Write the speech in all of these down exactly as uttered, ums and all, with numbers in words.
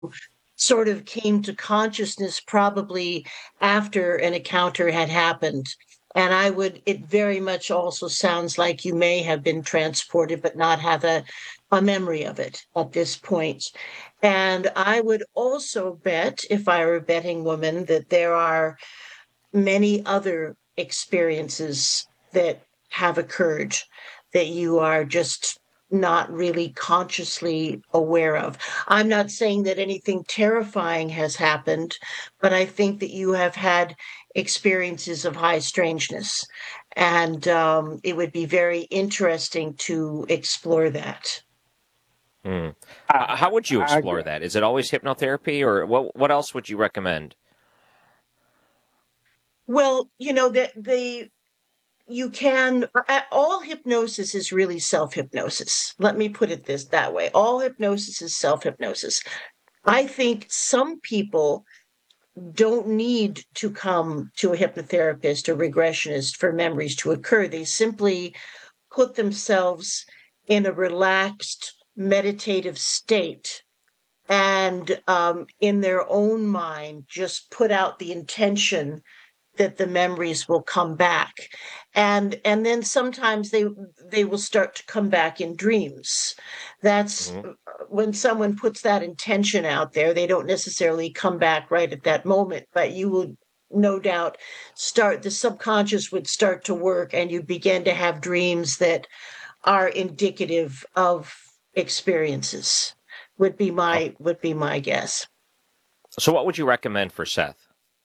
sort of came to consciousness probably after an encounter had happened. And I would, it very much also sounds like you may have been transported, but not have a, a memory of it at this point. And I would also bet, if I were a betting woman, that there are many other experiences that have occurred that you are just not really consciously aware of. I'm not saying that anything terrifying has happened, but I think that you have had experiences of high strangeness. And um, it would be very interesting to explore that. Hmm. H- I, how would you I, explore that? Is it always hypnotherapy, or what? What else would you recommend? Well, you know, that the you can uh, all hypnosis is really self-hypnosis. Let me put it this that way. All hypnosis is self-hypnosis. I think some people don't need to come to a hypnotherapist or regressionist for memories to occur. They simply put themselves in a relaxed meditative state and um, in their own mind just put out the intention that the memories will come back, and and then sometimes they they will start to come back in dreams. That's Hmm. uh, when someone puts that intention out there, they don't necessarily come back right at that moment, but you will no doubt start, the subconscious would start to work and you begin to have dreams that are indicative of experiences, would be Oh. my would be my guess. So, what would you recommend for Seth?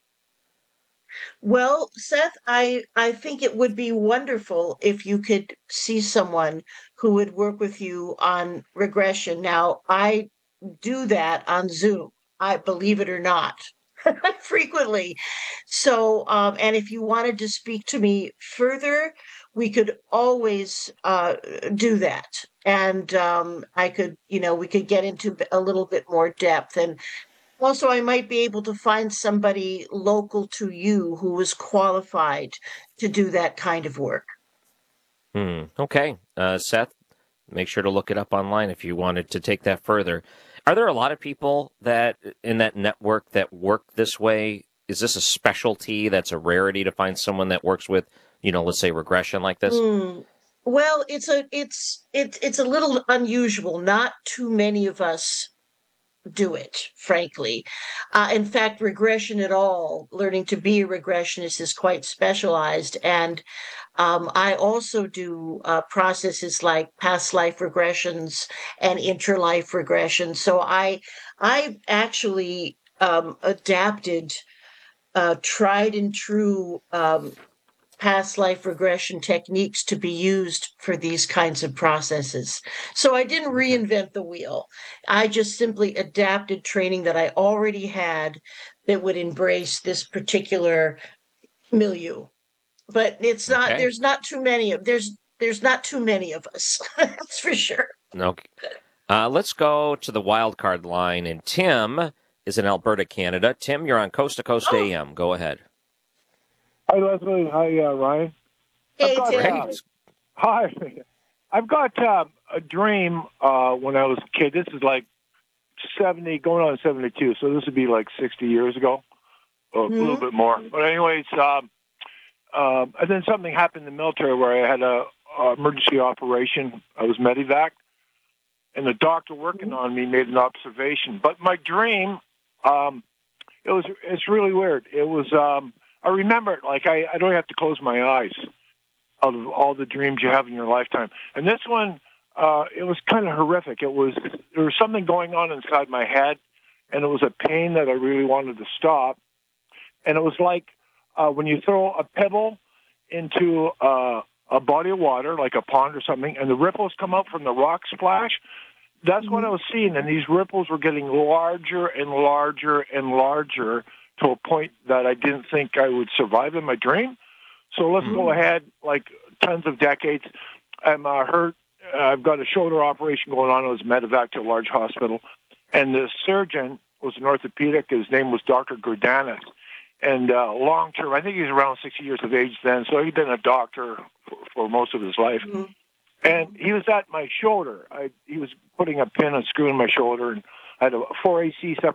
Well, Seth, I I think it would be wonderful if you could see someone who would work with you on regression. Now, I do that on Zoom. I believe it or not, frequently. So, um, and if you wanted to speak to me further, we could always uh, do that. And um, I could, you know, we could get into a little bit more depth. And also, I might be able to find somebody local to you who is qualified to do that kind of work. Hmm. Okay, uh, Seth, make sure to look it up online if you wanted to take that further. Are there a lot of people that in that network that work this way? Is this a specialty that's a rarity to find someone that works with, you know, let's say regression like this? Hmm. Well, it's a it's it, it's a little unusual. Not too many of us do it, frankly. Uh, in fact, regression at all, learning to be a regressionist is quite specialized. And um, I also do uh, processes like past life regressions and interlife regression. So I I actually um, adapted uh, tried and true um, past life regression techniques to be used for these kinds of processes. So I didn't Okay. reinvent the wheel. I just simply adapted training that I already had that would embrace this particular milieu. But it's not, Okay. there's not too many of there's there's not too many of us. That's for sure. Okay. Uh, let's go to the wild card line, and Tim is in Alberta, Canada. Tim, you're on Coast to Coast Oh, A M. Go ahead. hi, Leslie. Hi, uh, Ryan. I've hey got, Tim. uh, Great. hi. I've got uh, a dream uh, when I was a kid. This is like seventy, going on seventy-two. So this would be like sixty years ago, or a little Hmm. bit more. But anyways, um, uh, and then something happened in the military where I had a, a emergency operation. I was medevac, and the doctor working on me made an observation. But my dream, um, it was it's really weird. It was um, I remember it like I, I don't have to close my eyes out of all the dreams you have in your lifetime. And this one, uh, it was kind of horrific. It was there was something going on inside my head, and it was a pain that I really wanted to stop. And it was like uh, when you throw a pebble into uh, a body of water, like a pond or something, and the ripples come out from the rock splash. That's what I Hmm. was seeing, and these ripples were getting larger and larger and larger to a point that I didn't think I would survive in my dream. So let's Hmm. go ahead, like tons of decades. I'm uh, hurt. Uh, I've got a shoulder operation going on. I was medevac to a large hospital, and the surgeon was an orthopedic. His name was Doctor Gurdanis, and uh, long term, I think he was around sixty years of age then, so he'd been a doctor for, for most of his life. Hmm. And he was at my shoulder. I, he was putting a pin and screw in my shoulder, and I had a four A C